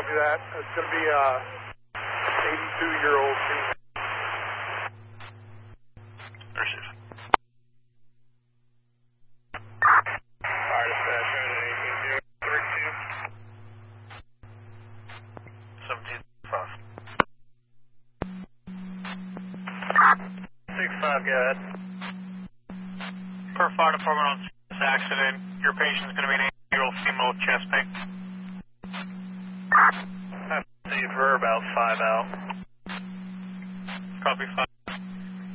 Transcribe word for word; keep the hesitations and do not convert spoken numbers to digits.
copy that. It's going to be a eighty-two-year-old female. Receive. Fire dispatch, eighteen zero three two. seventeen five. six five, go ahead. Per fire department on this accident, your patient is going to be an eighty-year-old female with chest pain. I see for about five out. Copy five.